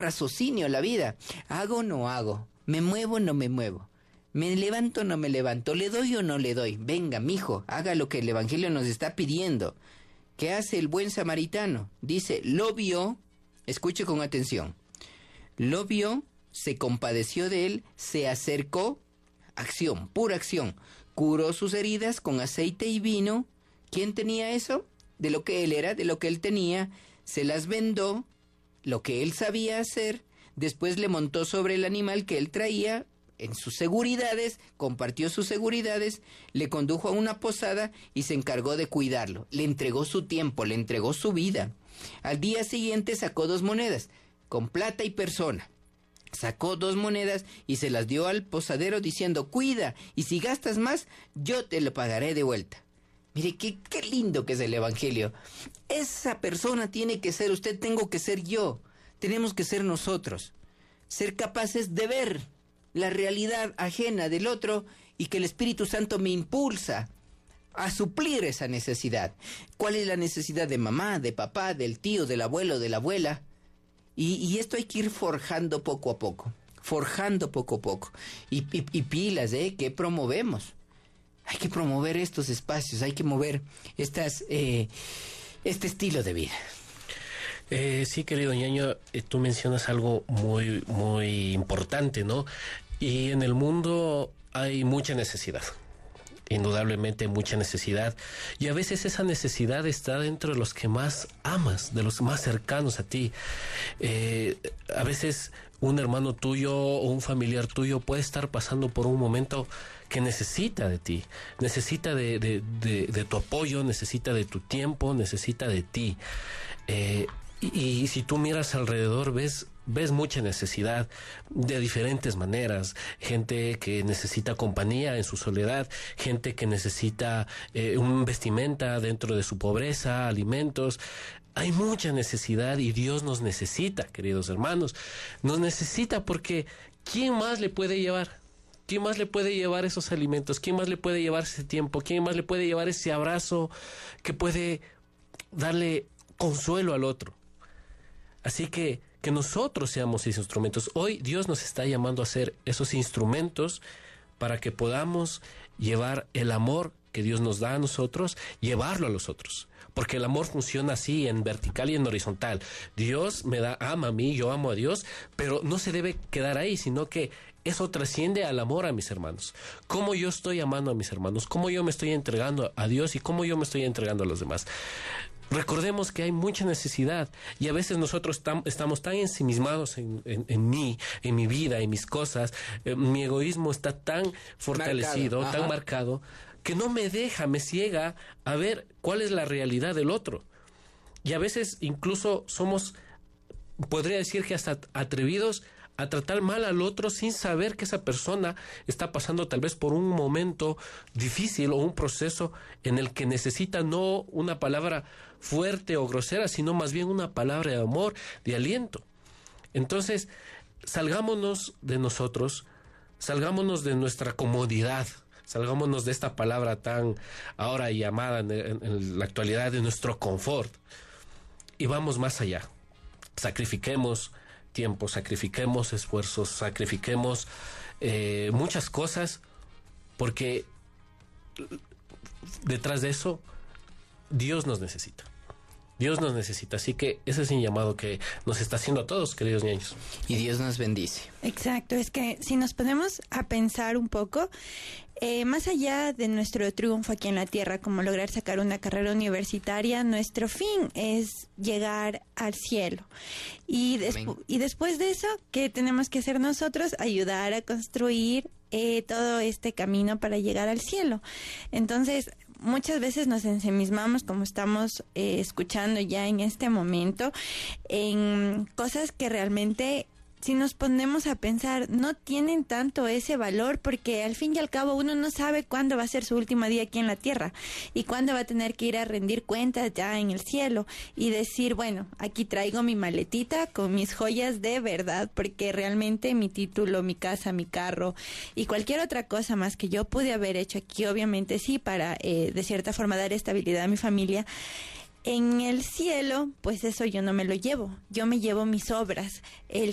raciocinio la vida. ¿Hago o no hago? ¿Me muevo o no me muevo? ¿Me levanto o no me levanto? ¿Le doy o no le doy? Venga, mijo, haga lo que el Evangelio nos está pidiendo. ¿Qué hace el buen samaritano? Dice, lo vio, escuche con atención, lo vio, se compadeció de él, se acercó, acción, pura acción, curó sus heridas con aceite y vino. ¿Quién tenía eso? De lo que él era, de lo que él tenía, se las vendó, lo que él sabía hacer, después le montó sobre el animal que él traía, en sus seguridades, compartió sus seguridades, le condujo a una posada y se encargó de cuidarlo. Le entregó su tiempo, le entregó su vida. Al día siguiente sacó 2 monedas, con plata y persona. Sacó 2 monedas y se las dio al posadero diciendo, cuida, y si gastas más, yo te lo pagaré de vuelta. Mire, qué lindo que es el Evangelio. Esa persona tiene que ser usted, tengo que ser yo. Tenemos que ser nosotros. Ser capaces de ver la realidad ajena del otro y que el Espíritu Santo me impulsa a suplir esa necesidad. ¿Cuál es la necesidad de mamá, de papá, del tío, del abuelo, de la abuela? Y esto hay que ir forjando poco a poco. Forjando poco a poco. Y pilas, que promovemos. Hay que promover estos espacios, hay que mover este estilo de vida. Sí, querido ñaño, tú mencionas algo muy, muy importante, ¿no? Y en el mundo hay mucha necesidad, indudablemente mucha necesidad, y a veces esa necesidad está dentro de los que más amas, de los más cercanos a ti. A veces un hermano tuyo o un familiar tuyo puede estar pasando por un momento que necesita de ti, necesita de tu apoyo, necesita de tu tiempo, necesita de ti. Y si tú miras alrededor, ves mucha necesidad de diferentes maneras. Gente que necesita compañía en su soledad, gente que necesita un vestimenta dentro de su pobreza, alimentos. Hay mucha necesidad y Dios nos necesita, queridos hermanos. Nos necesita porque ¿quién más le puede llevar? ¿Quién más le puede llevar esos alimentos? ¿Quién más le puede llevar ese tiempo? ¿Quién más le puede llevar ese abrazo que puede darle consuelo al otro? Así que nosotros seamos esos instrumentos. Hoy Dios nos está llamando a ser esos instrumentos para que podamos llevar el amor que Dios nos da a nosotros, llevarlo a los otros. Porque el amor funciona así, en vertical y en horizontal. Dios ama a mí, yo amo a Dios, pero no se debe quedar ahí, sino que eso trasciende al amor a mis hermanos. Cómo yo estoy amando a mis hermanos, cómo yo me estoy entregando a Dios y cómo yo me estoy entregando a los demás. Recordemos que hay mucha necesidad y a veces nosotros estamos tan ensimismados en mí, en mi vida, en mis cosas. Mi egoísmo está tan fortalecido, tan marcado, que no me deja, me ciega a ver cuál es la realidad del otro. Y a veces incluso somos, podría decir que hasta atrevidos a tratar mal al otro sin saber que esa persona está pasando tal vez por un momento difícil o un proceso en el que necesita no una palabra fuerte o grosera, sino más bien una palabra de amor, de aliento. Entonces, salgámonos de nosotros, salgámonos de nuestra comodidad, salgámonos de esta palabra tan ahora llamada en la actualidad de nuestro confort y vamos más allá. Sacrifiquemos tiempo, sacrifiquemos esfuerzos, sacrifiquemos muchas cosas, porque detrás de eso Dios nos necesita. Dios nos necesita, así que ese es un llamado que nos está haciendo a todos, queridos niños. Y Dios nos bendice. Exacto, es que si nos ponemos a pensar un poco, más allá de nuestro triunfo aquí en la tierra, como lograr sacar una carrera universitaria, nuestro fin es llegar al cielo. Y después de eso, ¿qué tenemos que hacer nosotros? Ayudar a construir todo este camino para llegar al cielo. Entonces, muchas veces nos ensimismamos, como estamos escuchando ya en este momento, en cosas que realmente, si nos ponemos a pensar, no tienen tanto ese valor, porque al fin y al cabo uno no sabe cuándo va a ser su último día aquí en la tierra y cuándo va a tener que ir a rendir cuentas ya en el cielo y decir, bueno, aquí traigo mi maletita con mis joyas de verdad, porque realmente mi título, mi casa, mi carro y cualquier otra cosa más que yo pude haber hecho aquí, obviamente sí, para de cierta forma dar estabilidad a mi familia. En el cielo, pues eso yo no me lo llevo. Yo me llevo mis obras, el